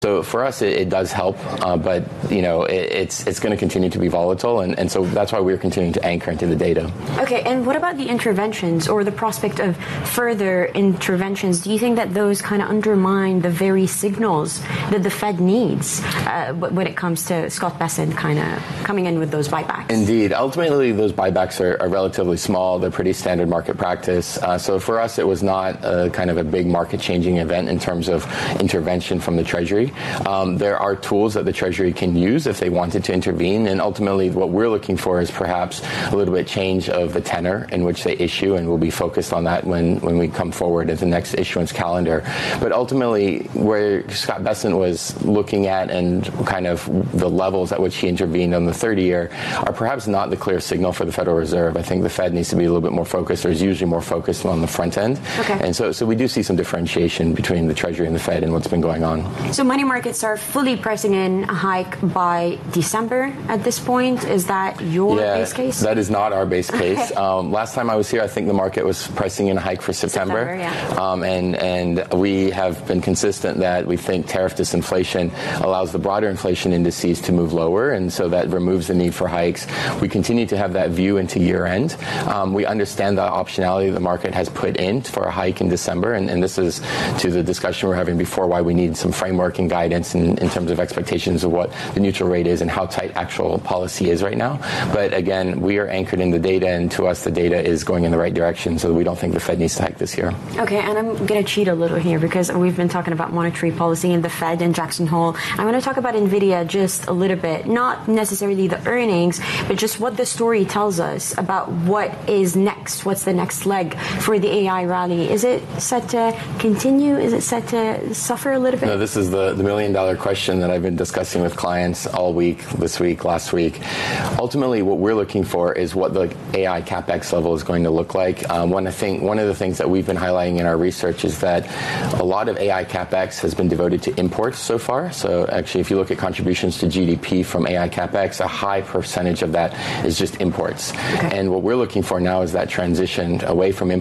So for us, it does help, but it's going to continue to be volatile, and so that's why we're continuing to anchor into the data. Okay, and what about the interventions or the prospect of further interventions? Do you think that those kind of undermine the very signals that the Fed needs when it comes to Scott Bessent kind of coming in with those buybacks? Indeed. Ultimately, those buybacks are relatively small. They're pretty standard market practice. So for us, it was not kind of a big market-changing event in terms of intervention from the Treasury. There are tools that the Treasury can use if they wanted to intervene, and ultimately what we're looking for is perhaps a little bit change of the tenor in which they issue, and we'll be focused on that when we come forward at the next issuance calendar. But ultimately, where Scott Bessent was looking at and kind of the levels at which he intervened on the 30-year are perhaps not the clear signal for the Federal Reserve. I think the Fed needs to be a little bit more focused, or is usually more focused on the front end. Okay. And so we do see some differentiation between the Treasury and the Fed and what's been going on. So money markets are fully pricing in a hike by December at this point. Is that your base case? That is not our base case. Last time I was here, I think the market was pricing in a hike for September. And we have been consistent that we think tariff disinflation allows the broader inflation indices to move lower, and so that removes the need for hikes. We continue to have that view into year end. We understand the optionality the market has put in for a hike in December, and this is to the discussion we were having before, why we need some framework and guidance in terms of expectations of what the neutral rate is and how tight actual policy is right now. But again, we are anchored in the data, and to us the data is going in the right direction, so we don't think the Fed needs to hike this year. Okay, and I'm going to cheat a little here because we've been talking about monetary policy and the Fed and Jackson Hole. I'm going to talk about NVIDIA just a little bit, not necessarily the earnings, but just what the story tells us about what is next, what's the next leg for the AI rally. Is it set to continue? Is it set to suffer a little bit? No, this is the million-dollar question that I've been discussing with clients all week, this week, last week. Ultimately, what we're looking for is what the AI CapEx level is going to look like. One of the things that we've been highlighting in our research is that a lot of AI CapEx has been devoted to imports so far. So actually, if you look at contributions to GDP from AI CapEx, a high percentage of that is just imports. Okay. And what we're looking for now is that transition away from